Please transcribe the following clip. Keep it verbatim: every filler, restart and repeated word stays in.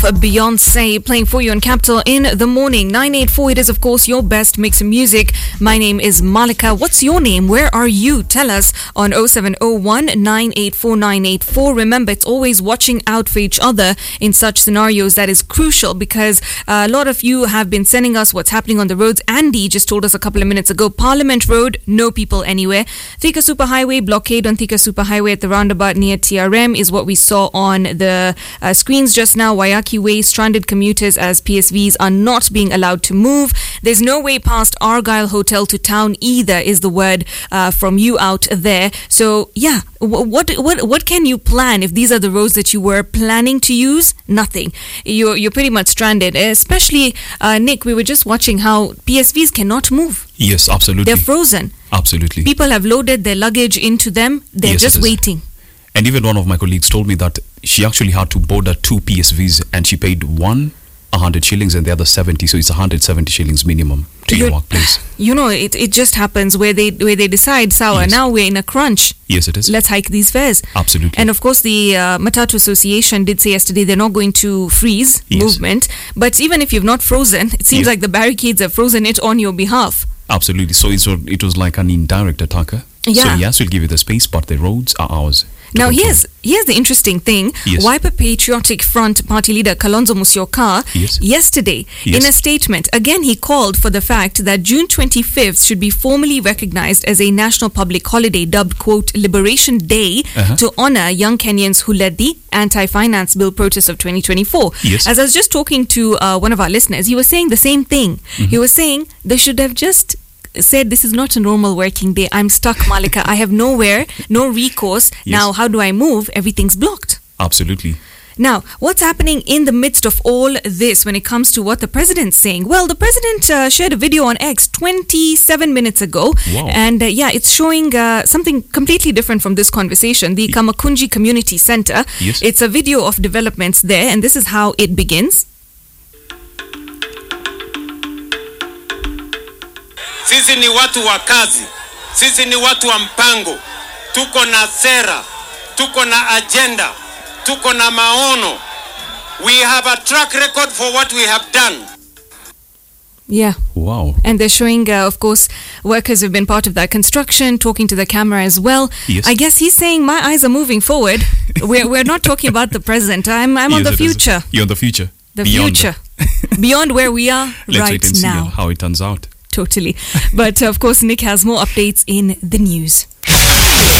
Beyonce playing for you on Capital in the morning. nine eight four, it is of course your best mix of music. My name is Malika. What's your name? Where are you? Tell us on oh seven oh one, nine eight four, nine eight four. Remember, it's always watching out for each other in such scenarios that is crucial, because uh, a lot of you have been sending us what's happening on the roads. Andy just told us a couple of minutes ago, Parliament Road, no people anywhere. Thika Superhighway, blockade on Thika Superhighway at the roundabout near T R M is what we saw on the uh, screens just now. Wayaki Way, stranded commuters as P S Vs are not being allowed to move. There's no way past Argyle Hotel to town either, is the word uh, from you out there. So yeah, what what what can you plan if these are the roads that you were planning to use? Nothing. You're you're pretty much stranded. Especially uh, Nick, we were just watching how P S Vs cannot move. Yes, absolutely. They're frozen. Absolutely. People have loaded their luggage into them. They're Yes, just waiting. And even one of my colleagues told me that she actually had to border two P S Vs, and she paid one one hundred shillings and the other seventy, so it's one hundred seventy shillings minimum to you, your workplace. You know, it, it just happens where they where they decide, Sawa, Yes. now we're in a crunch. Yes, it is. Let's hike these fares. Absolutely. And of course, the uh, Matatu Association did say yesterday they're not going to freeze Yes. movement. But even if you've not frozen, it seems Yes. like the barricades have frozen it on your behalf. Absolutely. So it's, it was like an indirect attacker. Yeah. So yes, we'll give you the space, but the roads are ours. to Now, control. here's here's the interesting thing. Yes. Wiper Patriotic Front Party leader Kalonzo Musyoka, Yes. yesterday, Yes. in a statement, again, he called for the fact that June twenty-fifth should be formally recognized as a national public holiday, dubbed, quote, Liberation Day, Uh-huh. to honor young Kenyans who led the anti-finance bill protest of twenty twenty-four. Yes. As I was just talking to uh, one of our listeners, he was saying the same thing. Mm-hmm. He was saying they should have just said, this is not a normal working day. I'm stuck, Malika. I have nowhere, no recourse. Yes. Now, how do I move? Everything's blocked. Absolutely. Now, what's happening in the midst of all this when it comes to what the president's saying? Well, the president uh, shared a video on X twenty-seven minutes ago. Wow. And uh, yeah, it's showing uh, something completely different from this conversation. The Kamakunji Community Center. Yes. It's a video of developments there, and this is how it begins. Sisi ni watu wa kazi, sisi ni watu wa mpango, tuko na sera, tuko na agenda, tuko na maono. We have a track record for what we have done. Yeah. Wow. And they're showing, uh, of course, workers who've been part of that construction, talking to the camera as well. Yes. I guess he's saying, my eyes are moving forward. we're, we're not talking about the present. I'm, I'm on Yes, the it is. future. You're on the future. The Beyond future. Beyond where we are Let's right wait and see now. how it turns out. Totally. But, of course, Nick has more updates in the news.